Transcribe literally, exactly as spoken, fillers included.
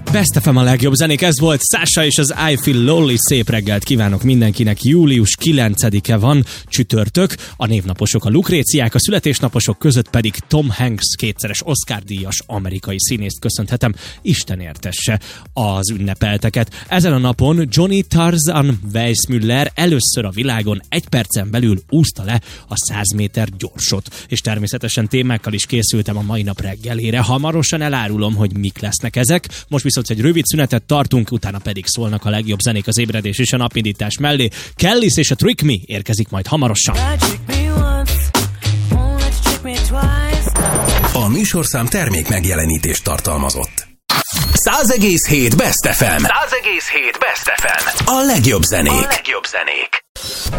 Best ef em a legjobb zenék, ez volt Sasha és az I Feel Lonely. Szép reggelt kívánok mindenkinek. Július kilencedike van, csütörtök, a névnaposok a Lukréciák, a születésnaposok között pedig Tom Hanks, kétszeres Oscar-díjas amerikai színészt köszönhetem. Isten értesse az ünnepelteket. Ezen a napon Johnny Tarzan Weissmuller először a világon egy percen belül úszta le a száz méter gyorsot. És természetesen témákkal is készültem a mai nap reggelére. Hamarosan elárulom, hogy mik lesznek ezek. Most viszont egy rövid szünetet tartunk, utána pedig szólnak a legjobb zenék az ébredés és a napindítás mellé. Kellis és a Trick Me érkezik majd hamarosan. A műsorszám termék megjelenítést tartalmazott. száz egész hét Best ef em. száz egész hét Best ef em. A legjobb zenék. A legjobb zenék.